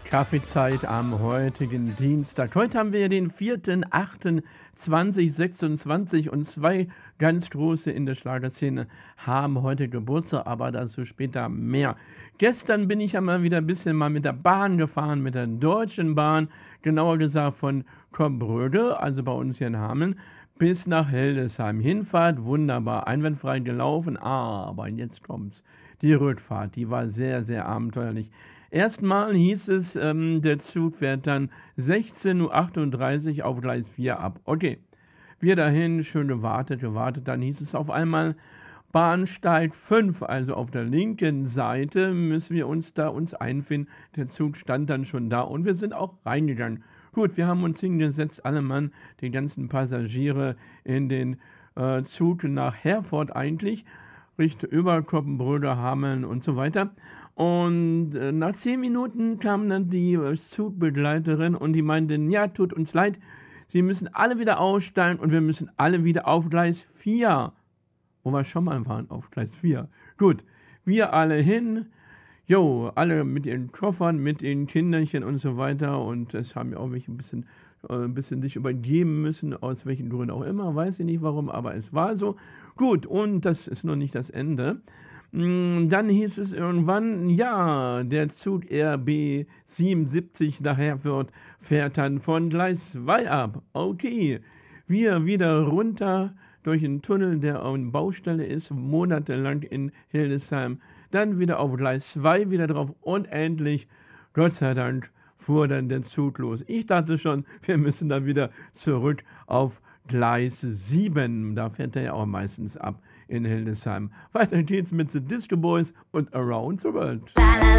Kaffeezeit am heutigen Dienstag. Heute haben wir ja den 4.8.2026 und zwei ganz große in der Schlagerszene haben heute Geburtstag, aber dazu später mehr. Gestern bin ich ja mal wieder ein bisschen mit der Bahn gefahren, mit der Deutschen Bahn, genauer gesagt von Cobbröde, also bei uns hier in Hameln, bis nach Hildesheim. Hinfahrt wunderbar, einwandfrei gelaufen, aber jetzt kommt's. Die Rückfahrt, die war sehr, sehr abenteuerlich. Erstmal hieß es, der Zug fährt dann 16:38 Uhr auf Gleis 4 ab. Okay, wir dahin, schön gewartet. Dann hieß es auf einmal, Bahnsteig 5, also auf der linken Seite, müssen wir uns einfinden. Der Zug stand dann schon da und wir sind auch reingegangen. Gut, wir haben uns hingesetzt, alle Mann, die ganzen Passagiere in den Zug nach Herford eigentlich, Richtung über Coppenbrüder, Hameln und so weiter. Und nach 10 Minuten kam dann die Zugbegleiterin und die meinten, ja, tut uns leid, Sie müssen alle wieder aussteigen und wir müssen alle wieder auf Gleis 4. Wo wir schon mal waren, auf Gleis 4. Gut, wir alle hin, alle mit ihren Koffern, mit ihren Kinderchen und so weiter. Und das haben ja auch welche ein bisschen sich übergeben müssen, aus welchen Gründen auch immer, weiß ich nicht warum, aber es war so. Gut, und das ist noch nicht das Ende. Dann hieß es irgendwann, ja, der Zug RB 77 nach Herford fährt dann von Gleis 2 ab. Okay, wir wieder runter durch einen Tunnel, der auf einer Baustelle ist, monatelang in Hildesheim. Dann wieder auf Gleis 2 wieder drauf und endlich, Gott sei Dank, fuhr dann der Zug los. Ich dachte schon, wir müssen dann wieder zurück auf Gleis 7. Da fährt er ja auch meistens ab in Hildesheim. Weiter geht's mit The Disco Boys und Around the World.